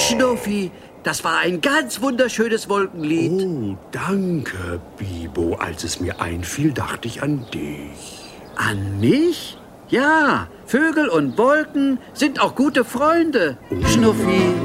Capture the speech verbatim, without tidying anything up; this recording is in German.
Schnuffi, das war ein ganz wunderschönes Wolkenlied. Oh, danke, Bibo. Als es mir einfiel, dachte ich an dich. An mich? Ja, Vögel und Wolken sind auch gute Freunde, Schnuffi.